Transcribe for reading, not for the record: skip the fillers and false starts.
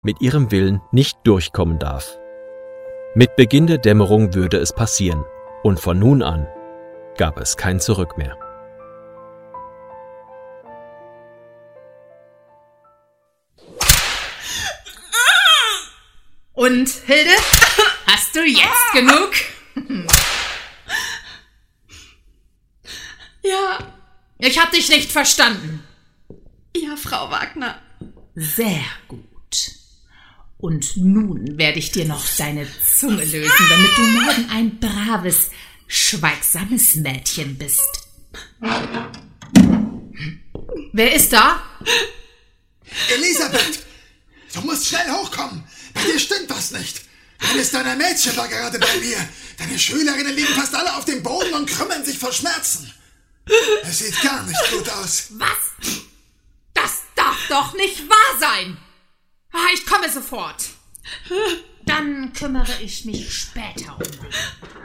mit ihrem Willen nicht durchkommen darf. Mit Beginn der Dämmerung würde es passieren, und von nun an gab es kein Zurück mehr. Und, Hilde, hast du jetzt genug? Ja. Ich hab dich nicht verstanden. Ja, Frau Wagner. Sehr gut. Und nun werde ich dir noch deine Zunge lösen, damit du morgen ein braves, schweigsames Mädchen bist. Wer ist da? Elisabeth, du musst schnell hochkommen. Bei dir stimmt was nicht. Eines deiner Mädchen war gerade bei mir. Deine Schülerinnen liegen fast alle auf dem Boden und krümmeln sich vor Schmerzen. Es sieht gar nicht gut aus. Was? Das darf doch nicht wahr sein. Ich komme sofort. Dann kümmere ich mich später um.